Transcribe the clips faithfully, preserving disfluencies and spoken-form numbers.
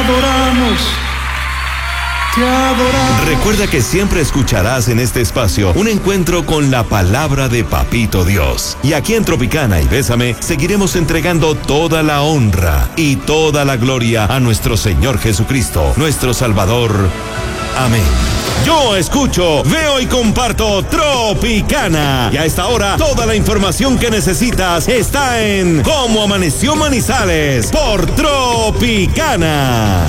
adoramos. Te adoramos. Recuerda que siempre escucharás en este espacio un encuentro con la palabra de Papito Dios. Y aquí en Tropicana y Bésame seguiremos entregando toda la honra y toda la gloria a nuestro Señor Jesucristo, nuestro Salvador. Amén. Yo escucho, veo y comparto Tropicana. Y a esta hora, toda la información que necesitas está en Cómo Amaneció Manizales por Tropicana.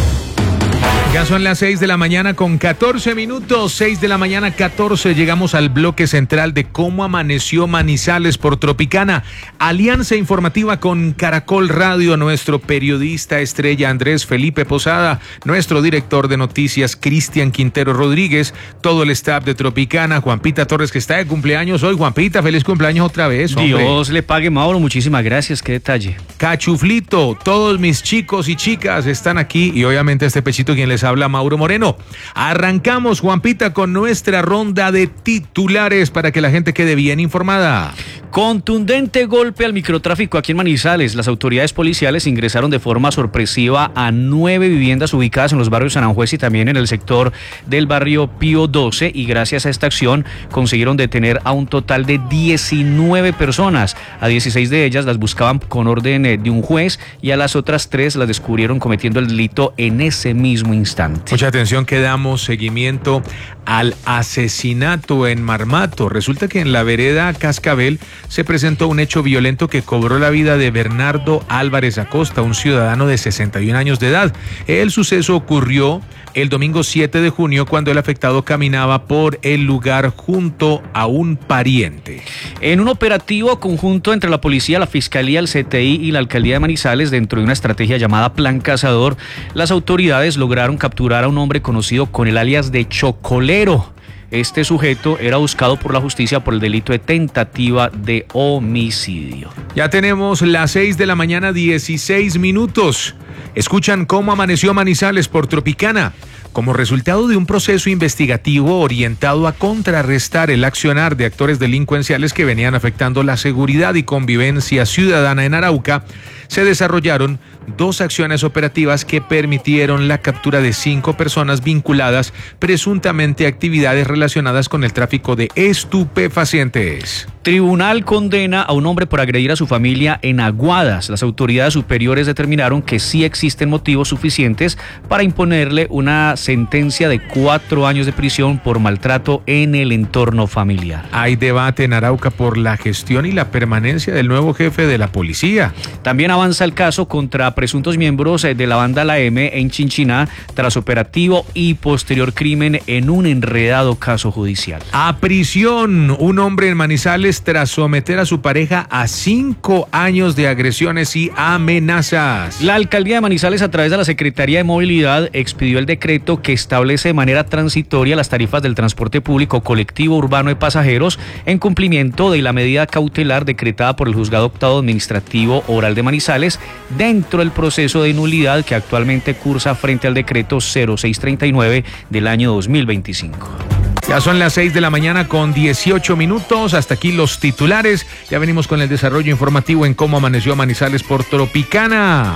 Ya son las seis de la mañana con catorce minutos, seis de la mañana catorce, llegamos al bloque central de Cómo Amaneció Manizales por Tropicana. Alianza informativa con Caracol Radio, nuestro periodista estrella Andrés Felipe Posada, nuestro director de noticias Cristian Quintero Rodríguez, todo el staff de Tropicana, Juanpita Torres que está de cumpleaños hoy. Juanpita, feliz cumpleaños otra vez, hombre. Dios le pague, Mauro, muchísimas gracias, qué detalle. Cachuflito, todos mis chicos y chicas están aquí y obviamente este pechito quien les habla, Mauro Moreno. Arrancamos, Juanpita, con nuestra ronda de titulares para que la gente quede bien informada. Contundente golpe al microtráfico aquí en Manizales. Las autoridades policiales ingresaron de forma sorpresiva a nueve viviendas ubicadas en los barrios San Aranjuez y también en el sector del barrio Pío doce, y gracias a esta acción consiguieron detener a un total de diecinueve personas. A dieciséis de ellas las buscaban con orden de un juez y a las otras tres las descubrieron cometiendo el delito en ese mismo instante. Mucha atención que damos seguimiento al asesinato en Marmato. Resulta que en la vereda Cascabel se presentó un hecho violento que cobró la vida de Bernardo Álvarez Acosta, un ciudadano de sesenta y un años de edad. El suceso ocurrió el domingo siete de junio cuando el afectado caminaba por el lugar junto a un pariente. En un operativo conjunto entre la policía, la fiscalía, el C T I y la alcaldía de Manizales, dentro de una estrategia llamada Plan Cazador, las autoridades lograron capturar a un hombre conocido con el alias de Chocolero. Este sujeto era buscado por la justicia por el delito de tentativa de homicidio. Ya tenemos las seis de la mañana, dieciséis minutos. Escuchan Cómo Amaneció Manizales por Tropicana. Como resultado de un proceso investigativo orientado a contrarrestar el accionar de actores delincuenciales que venían afectando la seguridad y convivencia ciudadana en Arauca, se desarrollaron dos acciones operativas que permitieron la captura de cinco personas vinculadas presuntamente a actividades relacionadas con el tráfico de estupefacientes. Tribunal condena a un hombre por agredir a su familia en Aguadas. Las autoridades superiores determinaron que sí existen motivos suficientes para imponerle una sentencia de cuatro años de prisión por maltrato en el entorno familiar. Hay debate en Arauca por la gestión y la permanencia del nuevo jefe de la policía. También avanza el caso contra presuntos miembros de la banda La M en Chinchiná tras operativo y posterior crimen en un enredado caso judicial. A prisión, un hombre en Manizales tras someter a su pareja a cinco años de agresiones y amenazas. La alcaldía de Manizales, a través de la Secretaría de Movilidad, expidió el decreto que establece de manera transitoria las tarifas del transporte público colectivo urbano de pasajeros en cumplimiento de la medida cautelar decretada por el Juzgado Octavo Administrativo Oral de Manizales dentro del proceso de nulidad que actualmente cursa frente al decreto cero seis treinta y nueve del año dos mil veinticinco. Ya son las seis de la mañana con dieciocho minutos. Hasta aquí los titulares. Ya venimos con el desarrollo informativo en Cómo Amaneció Manizales por Tropicana.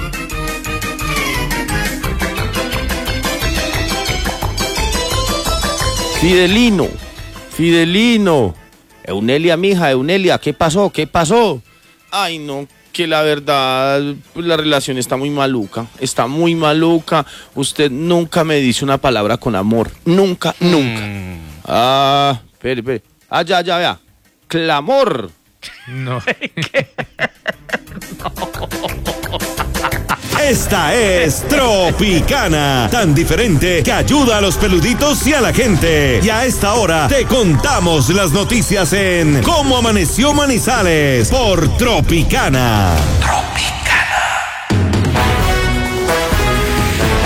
Fidelino, Fidelino. Eunelia, mija, Eunelia, ¿qué pasó? ¿Qué pasó? Ay, no, que la verdad, pues la relación está muy maluca, está muy maluca. Usted nunca me dice una palabra con amor, nunca, mm. nunca. Ah, espere, espere. Ah, ya, ya, vea. Clamor. No. Esta es Tropicana, tan diferente que ayuda a los peluditos y a la gente. Y a esta hora te contamos las noticias en Cómo Amaneció Manizales por Tropicana. Tropicana.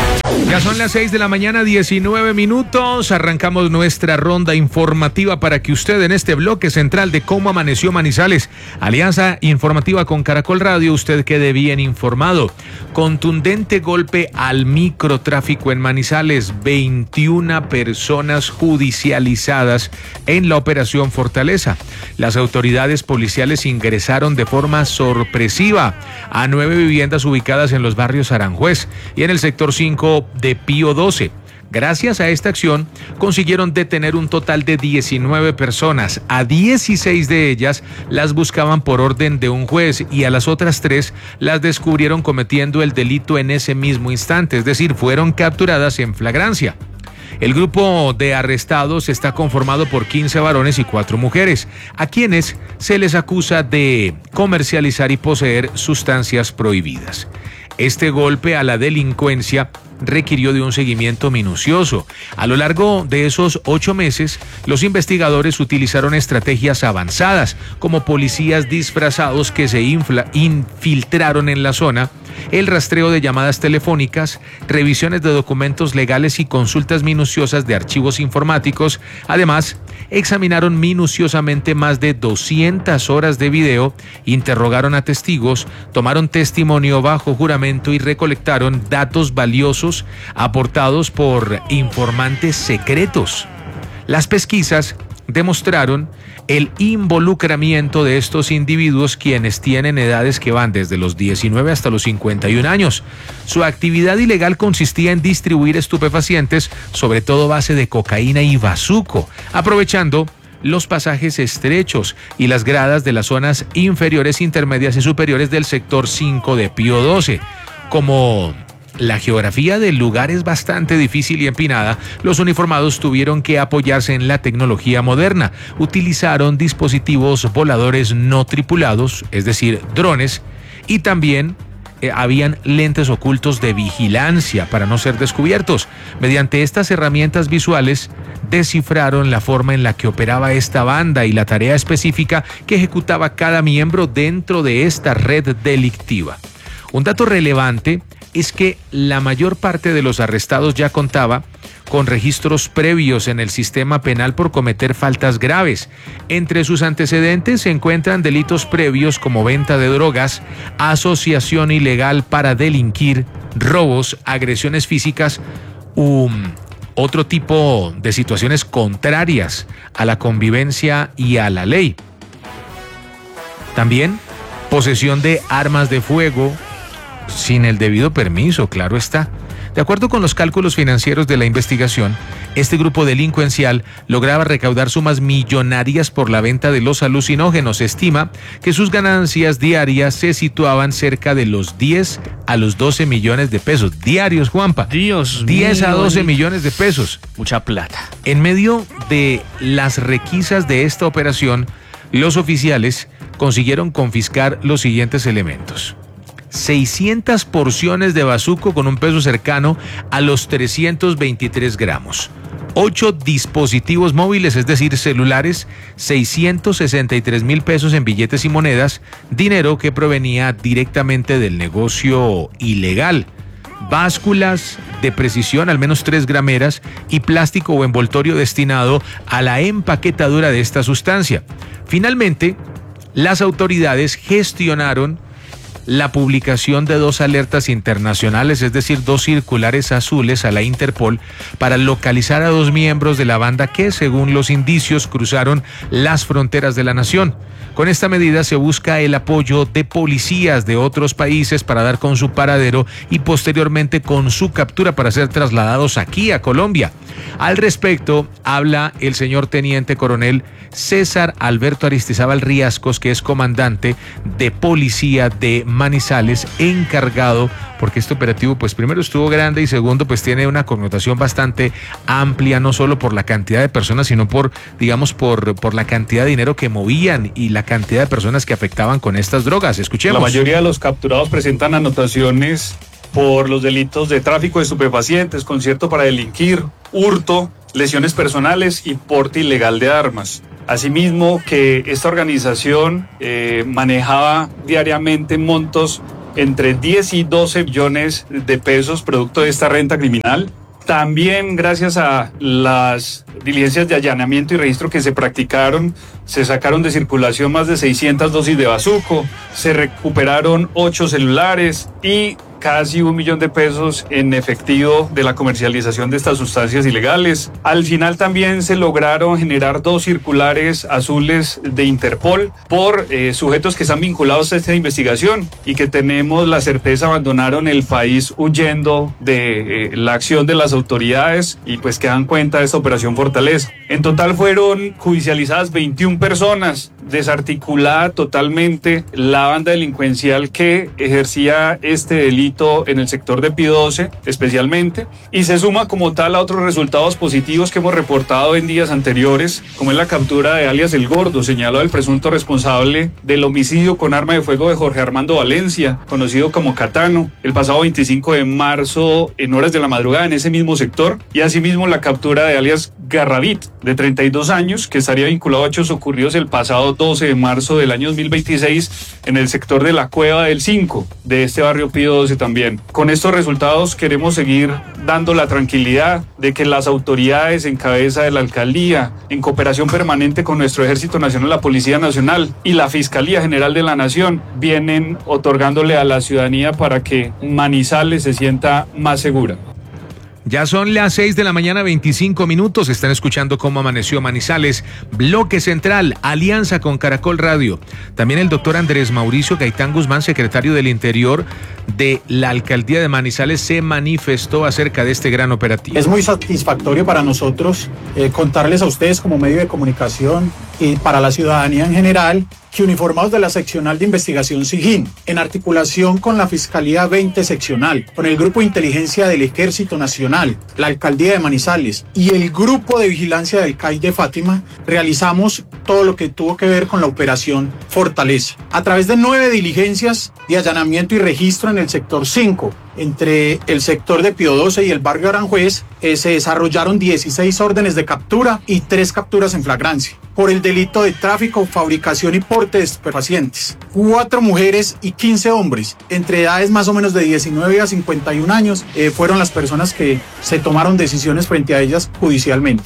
Ya son las seis de la mañana, diecinueve minutos. Arrancamos nuestra ronda informativa para que usted en este bloque central de Cómo Amaneció Manizales, alianza informativa con Caracol Radio, usted quede bien informado. Contundente golpe al microtráfico en Manizales, veintiuna personas judicializadas en la operación Fortaleza. Las autoridades policiales ingresaron de forma sorpresiva a nueve viviendas ubicadas en los barrios Aranjuez y en el sector cinco de Pío doce. Gracias a esta acción consiguieron detener un total de diecinueve personas. A dieciséis de ellas las buscaban por orden de un juez y a las otras tres las descubrieron cometiendo el delito en ese mismo instante, es decir, fueron capturadas en flagrancia. El grupo de arrestados está conformado por quince varones y cuatro mujeres, a quienes se les acusa de comercializar y poseer sustancias prohibidas. Este golpe a la delincuencia requirió de un seguimiento minucioso. A lo largo de esos ocho meses, los investigadores utilizaron estrategias avanzadas, como policías disfrazados que se infla, infiltraron en la zona, el rastreo de llamadas telefónicas, revisiones de documentos legales y consultas minuciosas de archivos informáticos. Además, examinaron minuciosamente más de doscientas horas de video, interrogaron a testigos, tomaron testimonio bajo juramento y recolectaron datos valiosos aportados por informantes secretos. Las pesquisas demostraron el involucramiento de estos individuos, quienes tienen edades que van desde los diecinueve hasta los cincuenta y un años. Su actividad ilegal consistía en distribuir estupefacientes, sobre todo base de cocaína y bazuco, aprovechando los pasajes estrechos y las gradas de las zonas inferiores, intermedias y superiores del sector cinco de Pío doce. Como la geografía del lugar es bastante difícil y empinada, los uniformados tuvieron que apoyarse en la tecnología moderna. Utilizaron dispositivos voladores no tripulados, es decir, drones, y también eh, habían lentes ocultos de vigilancia para no ser descubiertos. Mediante estas herramientas visuales, descifraron la forma en la que operaba esta banda y la tarea específica que ejecutaba cada miembro dentro de esta red delictiva. Un dato relevante es que la mayor parte de los arrestados ya contaba con registros previos en el sistema penal por cometer faltas graves. Entre sus antecedentes se encuentran delitos previos como venta de drogas, asociación ilegal para delinquir, robos, agresiones físicas u otro tipo de situaciones contrarias a la convivencia y a la ley. También posesión de armas de fuego sin el debido permiso, claro está. De acuerdo con los cálculos financieros de la investigación, este grupo delincuencial lograba recaudar sumas millonarias por la venta de los alucinógenos. Se estima que sus ganancias diarias se situaban cerca de los diez a los doce millones de pesos diarios, Juanpa. Dios diez mío, a doce Dios. millones de pesos. Mucha plata. En medio de las requisas de esta operación, los oficiales consiguieron confiscar los siguientes elementos: seiscientas porciones de bazuco con un peso cercano a los trescientos veintitrés gramos, ocho dispositivos móviles, es decir, celulares, seiscientos sesenta y tres mil pesos en billetes y monedas, dinero que provenía directamente del negocio ilegal, básculas de precisión, al menos tres grameras, y plástico o envoltorio destinado a la empaquetadura de esta sustancia. Finalmente, las autoridades gestionaron la publicación de dos alertas internacionales, es decir, dos circulares azules a la Interpol para localizar a dos miembros de la banda que, según los indicios, cruzaron las fronteras de la nación. Con esta medida se busca el apoyo de policías de otros países para dar con su paradero y posteriormente con su captura para ser trasladados aquí a Colombia. Al respecto, habla el señor teniente coronel César Alberto Aristizábal Riascos, que es comandante de policía de Manizales, encargado, porque este operativo pues primero estuvo grande y segundo pues tiene una connotación bastante amplia, no solo por la cantidad de personas, sino por, digamos, por, por la cantidad de dinero que movían y la cantidad de personas que afectaban con estas drogas. Escuchemos. La mayoría de los capturados presentan anotaciones por los delitos de tráfico de estupefacientes, concierto para delinquir, hurto, lesiones personales y porte ilegal de armas. Asimismo, que esta organización eh, manejaba diariamente montos entre diez y doce millones de pesos producto de esta renta criminal. También gracias a las diligencias de allanamiento y registro que se practicaron, se sacaron de circulación más de seiscientas dosis de bazuco, se recuperaron ocho celulares y casi un millón de pesos en efectivo de la comercialización de estas sustancias ilegales. Al final también se lograron generar dos circulares azules de Interpol por eh, sujetos que están vinculados a esta investigación y que tenemos la certeza abandonaron el país huyendo de eh, la acción de las autoridades y pues que dan cuenta de esta operación Fortaleza. En total fueron judicializadas veintiuna personas, desarticulada totalmente la banda delincuencial que ejercía este delito en el sector de Pío doce especialmente, y se suma como tal a otros resultados positivos que hemos reportado en días anteriores, como es la captura de alias El Gordo, señalado el presunto responsable del homicidio con arma de fuego de Jorge Armando Valencia, conocido como Catano, el pasado veinticinco de marzo en horas de la madrugada en ese mismo sector, y asimismo la captura de alias Garravit, de treinta y dos años, que estaría vinculado a hechos ocurridos el pasado doce de marzo del año dos mil veintiséis en el sector de la Cueva del cinco, de este barrio Pío doce también. Con estos resultados queremos seguir dando la tranquilidad de que las autoridades en cabeza de la alcaldía, en cooperación permanente con nuestro Ejército Nacional, la Policía Nacional y la Fiscalía General de la Nación, vienen otorgándole a la ciudadanía para que Manizales se sienta más segura. Ya son las seis de la mañana, veinticinco minutos. Están escuchando Cómo Amaneció Manizales. Bloque Central, alianza con Caracol Radio. También el doctor Andrés Mauricio Gaitán Guzmán, secretario del Interior de la Alcaldía de Manizales, se manifestó acerca de este gran operativo. Es muy satisfactorio para nosotros eh, contarles a ustedes como medio de comunicación y para la ciudadanía en general que uniformados de la Seccional de Investigación SIGIN, en articulación con la Fiscalía veinte Seccional, con el Grupo de Inteligencia del Ejército Nacional, la Alcaldía de Manizales y el Grupo de Vigilancia del C A I de Fátima, realizamos todo lo que tuvo que ver con la operación Fortaleza. A través de nueve diligencias de allanamiento y registro en el sector cinco, entre el sector de Pío doce y el barrio Aranjuez, eh, se desarrollaron dieciséis órdenes de captura y tres capturas en flagrancia por el delito de tráfico, fabricación y porte de estupefacientes. Cuatro mujeres y quince hombres, entre edades más o menos de diecinueve a cincuenta y un años, eh, fueron las personas que se tomaron decisiones frente a ellas judicialmente.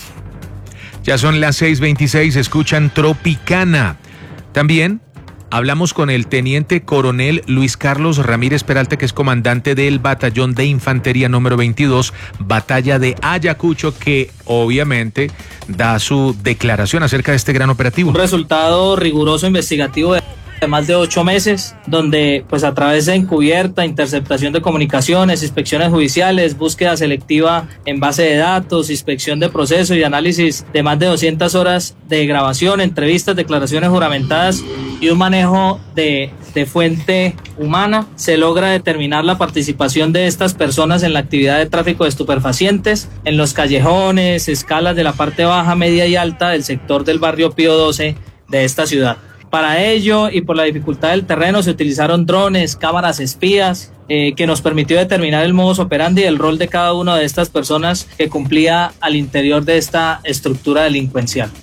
Ya son las seis veintiséis, escuchan Tropicana. También hablamos con el teniente coronel Luis Carlos Ramírez Peralta, que es comandante del batallón de infantería número veintidós, batalla de Ayacucho, que obviamente da su declaración acerca de este gran operativo. Un resultado riguroso investigativo de de más de ocho meses, donde pues a través de encubierta, interceptación de comunicaciones, inspecciones judiciales, búsqueda selectiva en base de datos, inspección de proceso y análisis de más de doscientas horas de grabación, entrevistas, declaraciones juramentadas y un manejo de, de fuente humana, se logra determinar la participación de estas personas en la actividad de tráfico de estupefacientes en los callejones, escalas de la parte baja, media y alta del sector del barrio Pío doce de esta ciudad. Para ello y por la dificultad del terreno se utilizaron drones, cámaras espías, eh, que nos permitió determinar el modus operandi y el rol de cada una de estas personas que cumplía al interior de esta estructura delincuencial.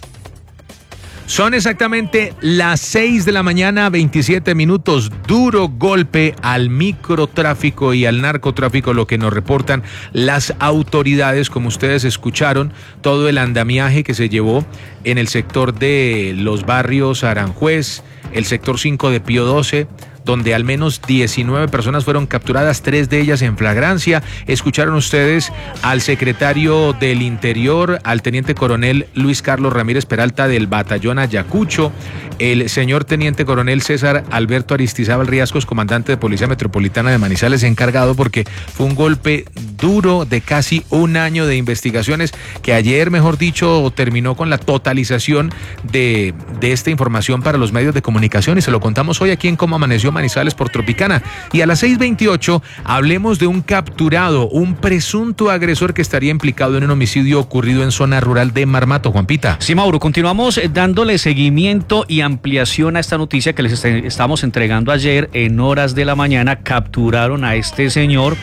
Son exactamente las seis de la mañana, veintisiete minutos. Duro golpe al microtráfico y al narcotráfico, lo que nos reportan las autoridades. Como ustedes escucharon, todo el andamiaje que se llevó en el sector de los barrios Aranjuez, el sector cinco de Pío doce, donde al menos diecinueve personas fueron capturadas, tres de ellas en flagrancia. Escucharon ustedes al secretario del Interior, al teniente coronel Luis Carlos Ramírez Peralta del batallón Ayacucho, el señor teniente coronel César Alberto Aristizábal Riascos, comandante de Policía Metropolitana de Manizales, encargado porque fue un golpe duro de casi un año de investigaciones que ayer, mejor dicho, terminó con la totalización de, de esta información para los medios de comunicación, y se lo contamos hoy aquí en Cómo Amaneció Manizales por Tropicana. Y a las seis veintiocho hablemos de un capturado, un presunto agresor que estaría implicado en un homicidio ocurrido en zona rural de Marmato. Juanpita. Sí, Mauro, continuamos dándole seguimiento y ampliación a esta noticia que les estamos entregando ayer. En horas de la mañana capturaron a este señor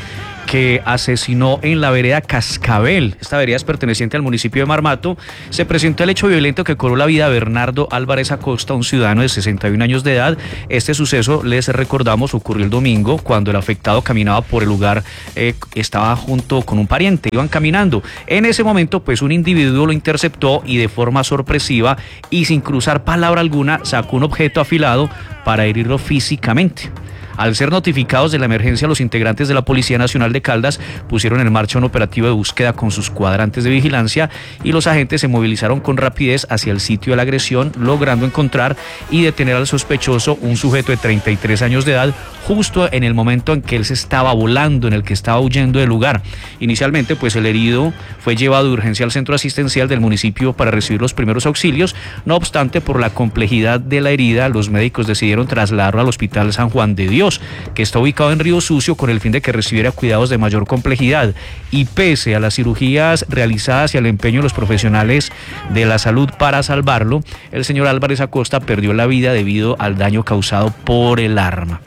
que asesinó en la vereda Cascabel. Esta vereda es perteneciente al municipio de Marmato. Se presentó el hecho violento que cobró la vida de Bernardo Álvarez Acosta, un ciudadano de sesenta y un años de edad. Este suceso, les recordamos, ocurrió el domingo cuando el afectado caminaba por el lugar, eh, estaba junto con un pariente, iban caminando. En ese momento, pues un individuo lo interceptó y de forma sorpresiva y sin cruzar palabra alguna sacó un objeto afilado para herirlo físicamente. Al ser notificados de la emergencia, los integrantes de la Policía Nacional de Caldas pusieron en marcha un operativo de búsqueda con sus cuadrantes de vigilancia y los agentes se movilizaron con rapidez hacia el sitio de la agresión, logrando encontrar y detener al sospechoso, un sujeto de treinta y tres años de edad, justo en el momento en que él se estaba volando, en el que estaba huyendo del lugar. Inicialmente, pues el herido fue llevado de urgencia al centro asistencial del municipio para recibir los primeros auxilios. No obstante, por la complejidad de la herida, los médicos decidieron trasladarlo al Hospital San Juan de Dios, que está ubicado en Río Sucio, con el fin de que recibiera cuidados de mayor complejidad. Y pese a las cirugías realizadas y al empeño de los profesionales de la salud para salvarlo, el señor Álvarez Acosta perdió la vida debido al daño causado por el arma.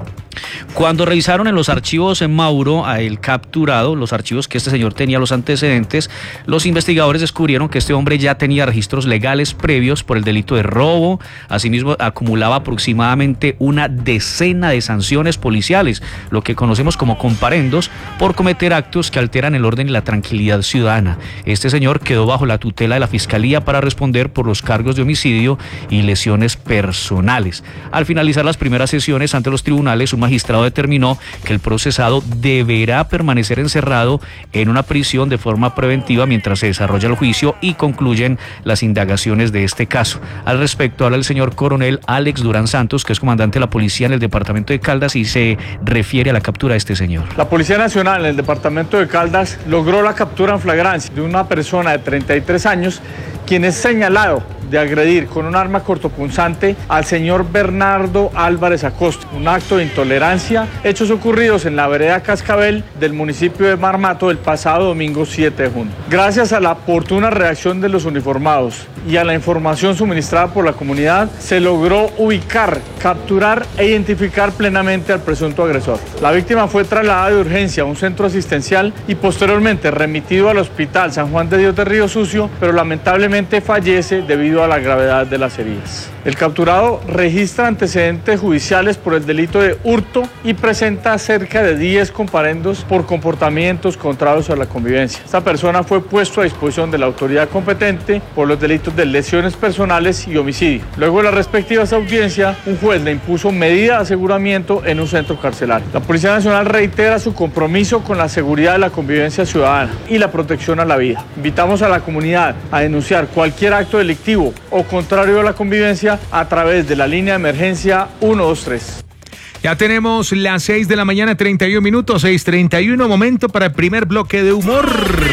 Cuando revisaron en los archivos en Mauro a el capturado, los archivos que este señor tenía, los antecedentes, los investigadores descubrieron que este hombre ya tenía registros legales previos por el delito de robo. Asimismo, acumulaba aproximadamente una decena de sanciones policiales, lo que conocemos como comparendos, por cometer actos que alteran el orden y la tranquilidad ciudadana. Este señor quedó bajo la tutela de la Fiscalía para responder por los cargos de homicidio y lesiones personales. Al finalizar las primeras sesiones ante los tribunales, un magistrado determinó que el procesado deberá permanecer encerrado en una prisión de forma preventiva mientras se desarrolla el juicio y concluyen las indagaciones de este caso. Al respecto habla el señor coronel Alex Durán Santos, que es comandante de la policía en el departamento de Caldas, y se refiere a la captura de este señor. La Policía Nacional en el departamento de Caldas logró la captura en flagrancia de una persona de treinta y tres años, quien es señalado de agredir con un arma cortopunzante al señor Bernardo Álvarez Acosta, un acto de intolerancia, hechos ocurridos en la vereda Cascabel del municipio de Marmato el pasado domingo siete de junio. Gracias a la oportuna reacción de los uniformados y a la información suministrada por la comunidad, se logró ubicar, capturar e identificar plenamente al presunto agresor. La víctima fue trasladada de urgencia a un centro asistencial y posteriormente remitido al Hospital San Juan de Dios de Río Sucio, pero lamentablemente fallece debido a la gravedad de las heridas. El capturado registra antecedentes judiciales por el delito de hurto y presenta cerca de diez comparendos por comportamientos contrarios a la convivencia. Esta persona fue puesto a disposición de la autoridad competente por los delitos de lesiones personales y homicidio. Luego de las respectivas audiencias, un juez le impuso medida de aseguramiento en un centro carcelario. La Policía Nacional reitera su compromiso con la seguridad de la convivencia ciudadana y la protección a la vida. Invitamos a la comunidad a denunciar cualquier acto delictivo o contrario a la convivencia a través de la línea de emergencia uno dos tres. Ya tenemos las seis de la mañana, treinta y uno minutos, seis treinta y uno, momento para el primer bloque de humor.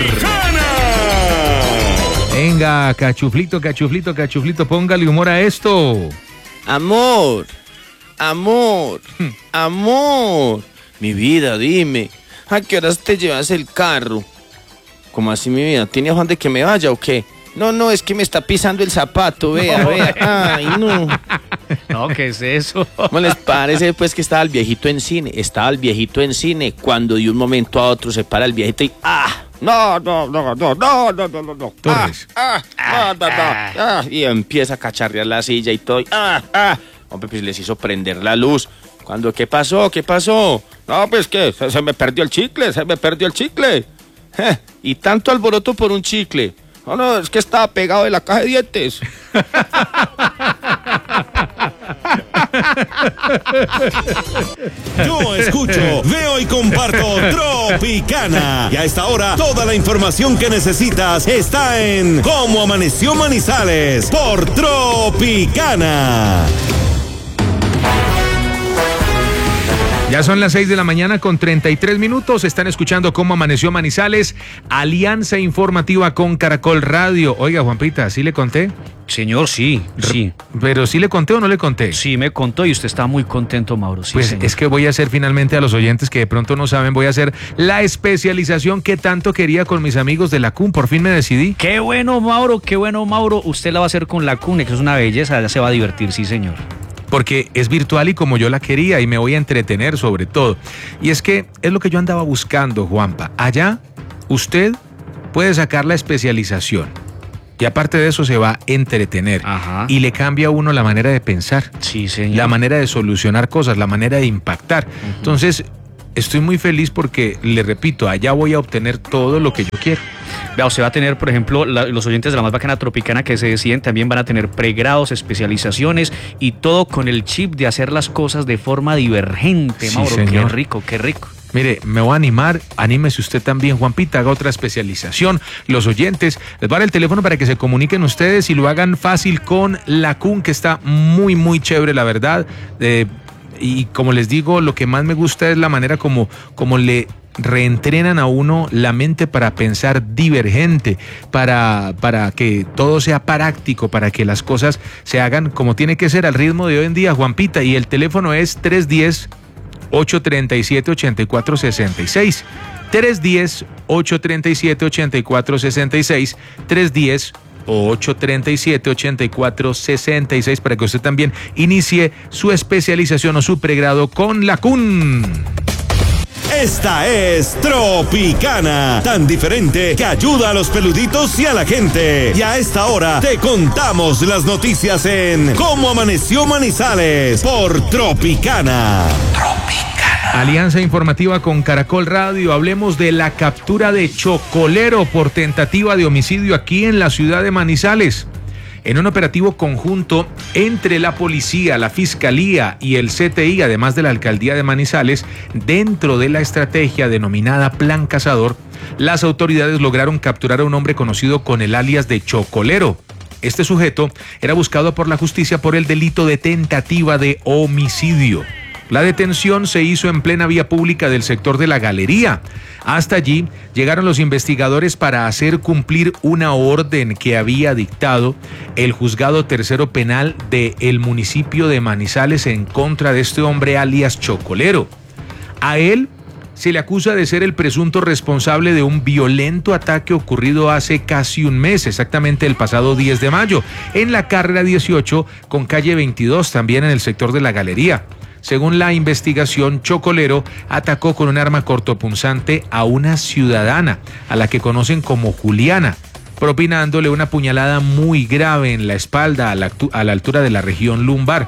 Venga, cachuflito, cachuflito, cachuflito, póngale humor a esto. Amor, amor, hmm. amor. Mi vida, dime, ¿a qué horas te llevas el carro? ¿Cómo así, mi vida? ¿Tiene afán de que me vaya o qué? No, no, es que me está pisando el zapato, vea, no. vea. Ay, no. No, ¿qué es eso? ¿Cómo les parece, pues, que estaba el viejito en cine? Estaba el viejito en cine cuando de un momento a otro se para el viejito y ¡ah! No, no, no, no, no, no, no, no, no. Torres. Ah, ah, no, no, no. Ah, y empieza a cacharrear la silla y todo. Ah, ah. Hombre, pues les hizo prender la luz. Cuando, ¿qué pasó? ¿Qué pasó? No, pues, ¿qué? Se, se me perdió el chicle, se me perdió el chicle. Eh, y tanto alboroto por un chicle. No, no, es que estaba pegado de la caja de dientes. Yo escucho, veo y comparto Tropicana. Y a esta hora, toda la información que necesitas está en Cómo Amaneció Manizales por Tropicana. Ya son las seis de la mañana con treinta y tres minutos. Están escuchando Cómo Amaneció Manizales, alianza informativa con Caracol Radio. Oiga, Juanpita, ¿sí le conté? Señor, sí, sí. ¿Pero sí le conté o no le conté? Sí, me contó y usted está muy contento, Mauro. Sí, pues señor. Es que voy a hacer finalmente, a los oyentes que de pronto no saben, voy a hacer la especialización que tanto quería con mis amigos de la C U N. Por fin me decidí. Qué bueno, Mauro, qué bueno, Mauro. Usted la va a hacer con la C U N, que es una belleza, ya se va a divertir, sí, señor. porque es virtual y como yo la quería y me voy a entretener sobre todo. Y es que es lo que yo andaba buscando, Juanpa. Allá usted puede sacar la especialización y aparte de eso se va a entretener. Ajá. Y le cambia a uno la manera de pensar, Sí, señor. la manera de solucionar cosas, la manera de impactar. Ujú. Entonces, estoy muy feliz porque, le repito, allá voy a obtener todo lo que yo quiero. Vea, usted va a tener, por ejemplo, la- los oyentes de la más bacana tropicana que se deciden también van a tener pregrados, especializaciones y todo con el chip de hacer las cosas de forma divergente, Sí, Mauro. señor. Qué rico, qué rico. Mire, me voy a animar, anímese usted también, Juanpita, haga otra especialización. Los oyentes, les va a dar el teléfono para que se comuniquen ustedes y lo hagan fácil con la C U N, que está muy, muy chévere, la verdad. Eh, y como les digo, lo que más me gusta es la manera como, como le reentrenan a uno la mente para pensar divergente, para, para que todo sea práctico, para que las cosas se hagan como tiene que ser al ritmo de hoy en día, Juanpita. Y el teléfono es tres uno cero, ocho tres siete, ocho cuatro seis seis. tres uno cero, ocho tres siete, ocho cuatro seis seis. tres uno cero, ocho tres siete, ocho cuatro seis seis para que usted también inicie su especialización o su pregrado con la C U N. Esta es Tropicana, tan diferente que ayuda a los peluditos y a la gente. Y a esta hora te contamos las noticias en Cómo Amaneció Manizales por Tropicana. Alianza informativa con Caracol Radio. Hablemos de la captura de Chocolero por tentativa de homicidio aquí en la ciudad de Manizales. En un operativo conjunto entre la policía, la fiscalía y el C T I, además de la alcaldía de Manizales, dentro de la estrategia denominada Plan Cazador, las autoridades lograron capturar a un hombre conocido con el alias de Chocolero. Este sujeto era buscado por la justicia por el delito de tentativa de homicidio. La detención se hizo en plena vía pública del sector de la Galería. Hasta allí llegaron los investigadores para hacer cumplir una orden que había dictado el juzgado tercero penal del municipio de Manizales en contra de este hombre alias Chocolero. A él se le acusa de ser el presunto responsable de un violento ataque ocurrido hace casi un mes, exactamente el pasado diez de mayo, en la carrera dieciocho con calle veintidós, también en el sector de la Galería. Según la investigación, Chocolero atacó con un arma cortopunzante a una ciudadana, a la que conocen como Juliana, propinándole una puñalada muy grave en la espalda a la, a la altura de la región lumbar.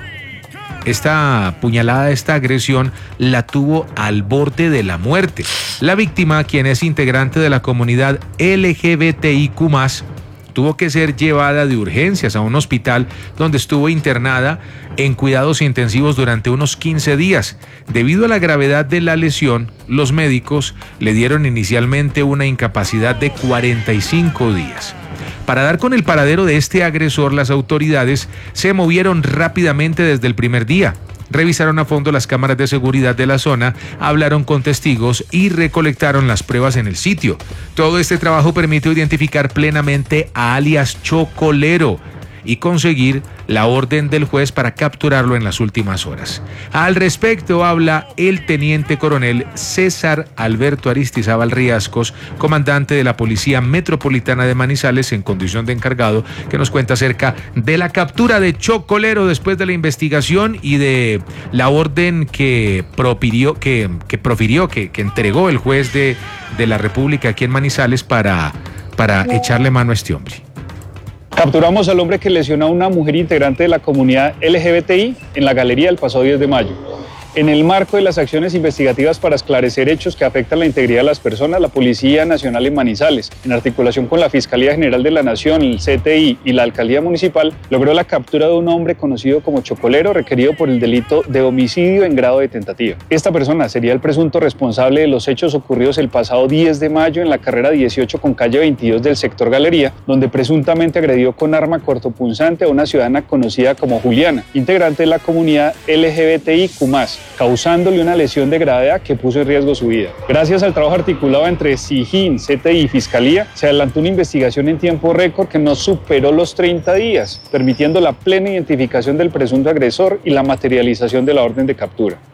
Esta puñalada, esta agresión, la tuvo al borde de la muerte. La víctima, quien es integrante de la comunidad L G B T I Q más, tuvo que ser llevada de urgencias a un hospital donde estuvo internada en cuidados intensivos durante unos quince días. Debido a la gravedad de la lesión, los médicos le dieron inicialmente una incapacidad de cuarenta y cinco días. Para dar con el paradero de este agresor, las autoridades se movieron rápidamente desde el primer día. Revisaron a fondo las cámaras de seguridad de la zona, hablaron con testigos y recolectaron las pruebas en el sitio. Todo este trabajo permitió identificar plenamente a alias Chocolero y conseguir la orden del juez para capturarlo en las últimas horas. Al respecto habla el teniente coronel César Alberto Aristizábal Riascos, comandante de la Policía Metropolitana de Manizales en condición de encargado, que nos cuenta acerca de la captura de Chocolero después de la investigación y de la orden que profirió, que, que, profirió, que, que entregó el juez de, de la República aquí en Manizales para, para echarle mano a este hombre. Capturamos al hombre que lesionó a una mujer integrante de la comunidad L G B T I en la Galería el pasado diez de mayo. En el marco de las acciones investigativas para esclarecer hechos que afectan la integridad de las personas, la Policía Nacional en Manizales, en articulación con la Fiscalía General de la Nación, el C T I y la Alcaldía Municipal, logró la captura de un hombre conocido como Chocolero, requerido por el delito de homicidio en grado de tentativa. Esta persona sería el presunto responsable de los hechos ocurridos el pasado diez de mayo en la carrera dieciocho con calle veintidós del sector Galería, donde presuntamente agredió con arma cortopunzante a una ciudadana conocida como Juliana, integrante de la comunidad L G B T I Q más, causándole una lesión de gravedad que puso en riesgo su vida. Gracias al trabajo articulado entre SIGIN, C T I y Fiscalía, se adelantó una investigación en tiempo récord que no superó los treinta días, permitiendo la plena identificación del presunto agresor y la materialización de la orden de captura.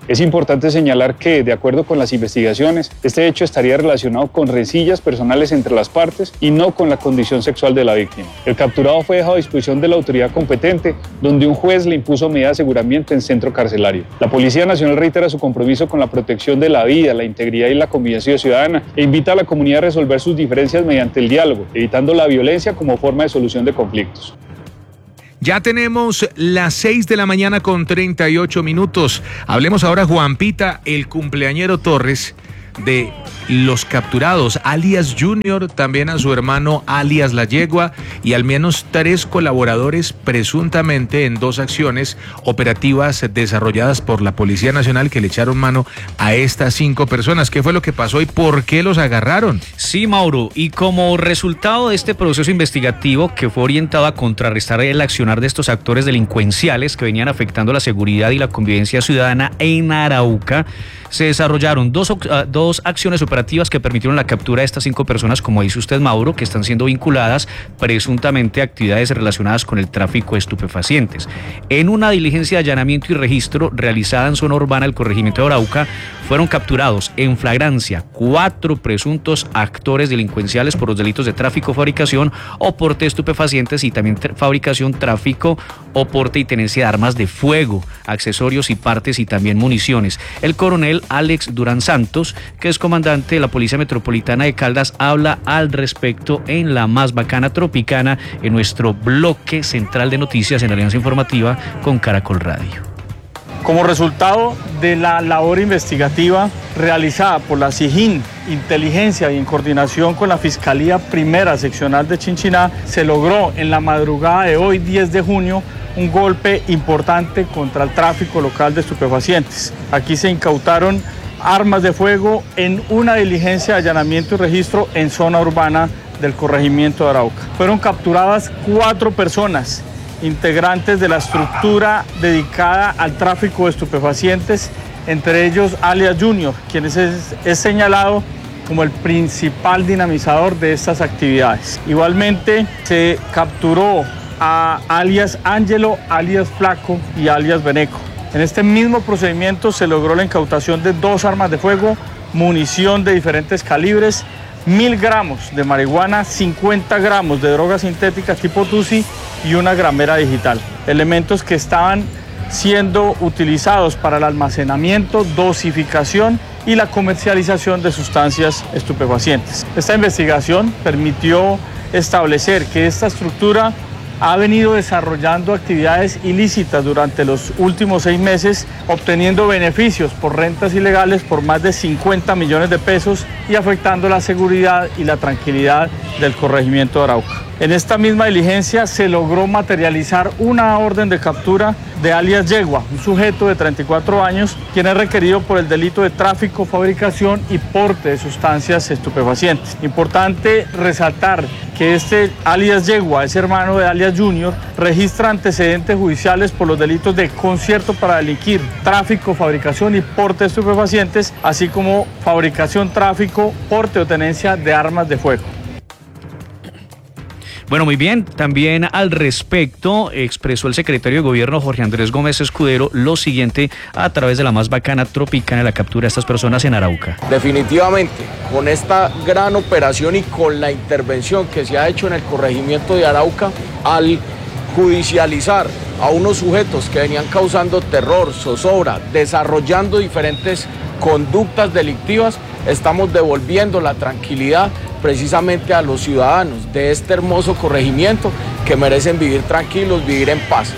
Es importante señalar que, de acuerdo con las investigaciones, este hecho estaría relacionado con rencillas personales entre las partes y no con la condición sexual de la víctima. El capturado fue dejado a disposición de la autoridad competente, donde un juez le impuso medida de aseguramiento en centro carcelario. La Policía Nacional reitera su compromiso con la protección de la vida, la integridad y la convivencia ciudadana e invita a la comunidad a resolver sus diferencias mediante el diálogo, evitando la violencia como forma de solución de conflictos. Ya tenemos las seis de la mañana con treinta y ocho minutos. Hablemos ahora, Juan Pita, el cumpleañero Torres, de los capturados, alias Junior, también a su hermano alias La Yegua y al menos tres colaboradores presuntamente en dos acciones operativas desarrolladas por la Policía Nacional que le echaron mano a estas cinco personas. ¿Qué fue lo que pasó y por qué los agarraron? Sí, Mauro, y como resultado de este proceso investigativo que fue orientado a contrarrestar el accionar de estos actores delincuenciales que venían afectando la seguridad y la convivencia ciudadana en Arauca, se desarrollaron dos, uh, dos acciones operativas que permitieron la captura de estas cinco personas, como dice usted, Mauro, que están siendo vinculadas presuntamente a actividades relacionadas con el tráfico de estupefacientes. En una diligencia de allanamiento y registro realizada en zona urbana del corregimiento de Arauca, fueron capturados en flagrancia cuatro presuntos actores delincuenciales por los delitos de tráfico, fabricación o porte de estupefacientes y también fabricación, tráfico o porte y tenencia de armas de fuego, accesorios y partes y también municiones. El coronel Alex Durán Santos, que es comandante de la Policía Metropolitana de Caldas, habla al respecto en La Más Bacana Tropicana, en nuestro bloque central de noticias en Alianza Informativa con Caracol Radio. Como resultado de la labor investigativa realizada por la SIJIN, Inteligencia y en coordinación con la Fiscalía Primera Seccional de Chinchiná, se logró en la madrugada de hoy, diez de junio, un golpe importante contra el tráfico local de estupefacientes. Aquí se incautaron armas de fuego en una diligencia de allanamiento y registro en zona urbana del corregimiento de Arauca. Fueron capturadas cuatro personas, integrantes de la estructura dedicada al tráfico de estupefacientes, entre ellos alias Junior, quien es, es señalado como el principal dinamizador de estas actividades. Igualmente se capturó a alias Ángelo, alias Flaco y alias Beneco. En este mismo procedimiento se logró la incautación de dos armas de fuego, munición de diferentes calibres, mil gramos de marihuana, cincuenta gramos de drogas sintéticas tipo Tusi y una gramera digital. Elementos que estaban siendo utilizados para el almacenamiento, dosificación y la comercialización de sustancias estupefacientes. Esta investigación permitió establecer que esta estructura ha venido desarrollando actividades ilícitas durante los últimos seis meses, obteniendo beneficios por rentas ilegales por más de cincuenta millones de pesos y afectando la seguridad y la tranquilidad del corregimiento de Arauca. En esta misma diligencia se logró materializar una orden de captura de alias Yegua, un sujeto de treinta y cuatro años, quien es requerido por el delito de tráfico, fabricación y porte de sustancias estupefacientes. Importante resaltar que este alias Yegua es hermano de alias Junior, registra antecedentes judiciales por los delitos de concierto para delinquir, tráfico, fabricación y porte de estupefacientes, así como fabricación, tráfico, porte o tenencia de armas de fuego. Bueno, muy bien. También al respecto expresó el secretario de Gobierno Jorge Andrés Gómez Escudero lo siguiente a través de La Más Bacana Tropicana, la captura de estas personas en Arauca. Definitivamente, con esta gran operación y con la intervención que se ha hecho en el corregimiento de Arauca, al judicializar a unos sujetos que venían causando terror, zozobra, desarrollando diferentes conductas delictivas, estamos devolviendo la tranquilidad precisamente a los ciudadanos de este hermoso corregimiento que merecen vivir tranquilos, vivir en paz.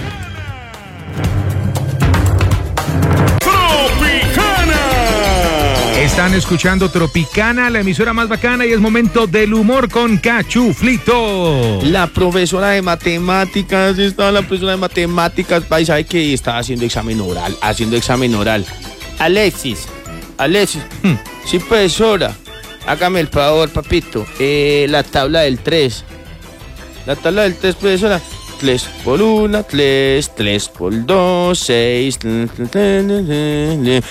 Están escuchando Tropicana, la emisora más bacana, y es momento del humor con Cachuflito. La profesora de matemáticas, estaba la profesora de matemáticas, y sabe que estaba haciendo examen oral, haciendo examen oral. Alexis, Alexis, hmm. sí, profesora, hágame el favor, papito, eh, la tabla del tres. La tabla del tres, profesora. tres por uno, tres, tres por dos, seis. ¿Qué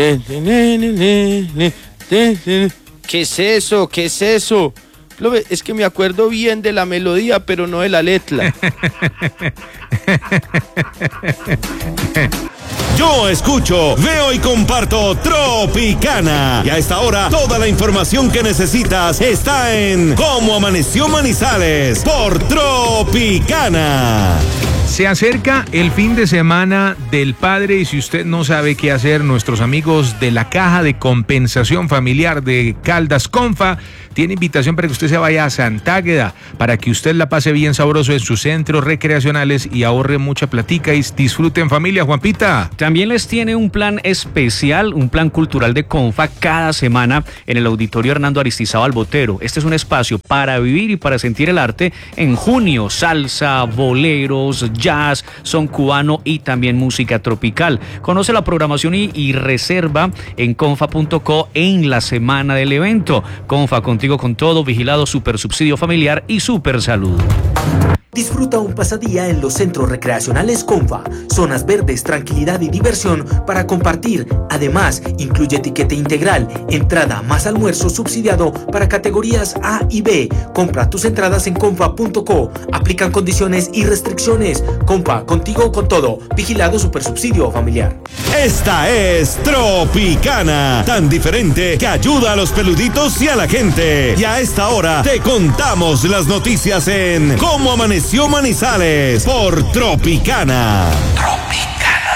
es eso? ¿Qué es eso? Es que me acuerdo bien de la melodía, pero no de la letra. Yo escucho, veo y comparto Tropicana. Y a esta hora, toda la información que necesitas está en Cómo Amaneció Manizales por Tropicana. Se acerca el fin de semana del padre y si usted no sabe qué hacer, nuestros amigos de la Caja de Compensación Familiar de Caldas Confa tiene invitación para que usted se vaya a Santa Águeda, para que usted la pase bien sabroso en sus centros recreacionales y ahorre mucha platica y disfrute en familia. Juanpita. También les tiene un plan especial, un plan cultural de Confa cada semana en el Auditorio Hernando Aristizábal Botero. Este es un espacio para vivir y para sentir el arte en junio. Salsa, boleros, jazz, son cubano y también música tropical. Conoce la programación y, y reserva en confa punto co en la semana del evento. Confa, contigo con todo, vigilado, super subsidio familiar y super salud. Disfruta un pasadía en los centros recreacionales Confa, zonas verdes, tranquilidad y diversión para compartir. Además, incluye etiqueta integral, entrada más almuerzo subsidiado para categorías A y B. Compra tus entradas en confa punto co. Aplican condiciones y restricciones. Confa, contigo con todo. Vigilado Supersubsidio Familiar. Esta es Tropicana, tan diferente que ayuda a los peluditos y a la gente. Y a esta hora te contamos las noticias en Cómo Amaneció Manizales por Tropicana. Tropicana.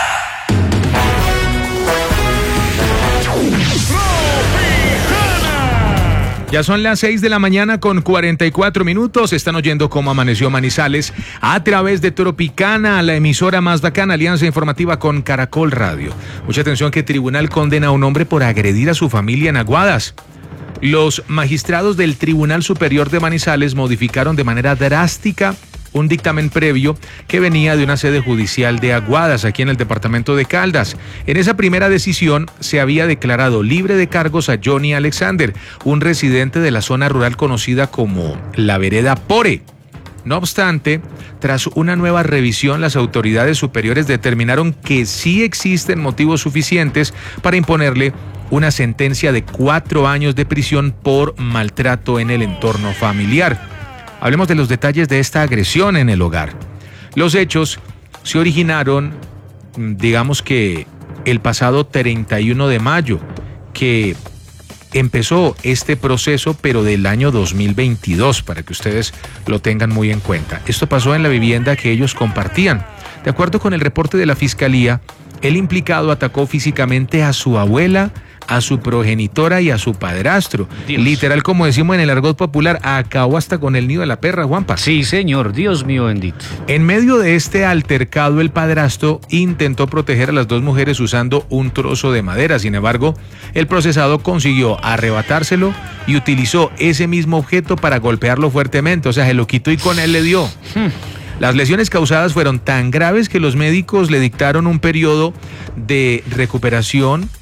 Ya son las seis de la mañana con cuarenta y cuatro minutos. Están oyendo Cómo Amaneció Manizales a través de Tropicana, la emisora más bacana, alianza informativa con Caracol Radio. Mucha atención que tribunal condena a un hombre por agredir a su familia en Aguadas. Los magistrados del Tribunal Superior de Manizales modificaron de manera drástica un dictamen previo que venía de una sede judicial de Aguadas, aquí en el departamento de Caldas. En esa primera decisión se había declarado libre de cargos a Johnny Alexander, un residente de la zona rural conocida como la vereda Pore. No obstante, tras una nueva revisión, las autoridades superiores determinaron que sí existen motivos suficientes para imponerle una sentencia de cuatro años de prisión por maltrato en el entorno familiar. Hablemos de los detalles de esta agresión en el hogar. Los hechos se originaron, digamos que el pasado treinta y uno de mayo, que empezó este proceso, pero del año dos mil veintidós, para que ustedes lo tengan muy en cuenta. Esto pasó en la vivienda que ellos compartían. De acuerdo con el reporte de la Fiscalía, el implicado atacó físicamente a su abuela, a su progenitora y a su padrastro. Dios. Literal, como decimos en el argot popular, acabó hasta con el nido de la perra, Juanpa. Sí, señor, Dios mío bendito. En medio de este altercado, el padrastro intentó proteger a las dos mujeres usando un trozo de madera. Sin embargo, el procesado consiguió arrebatárselo y utilizó ese mismo objeto para golpearlo fuertemente. O sea, se lo quitó y con él le dio. Hmm. Las lesiones causadas fueron tan graves que los médicos le dictaron un periodo de recuperación,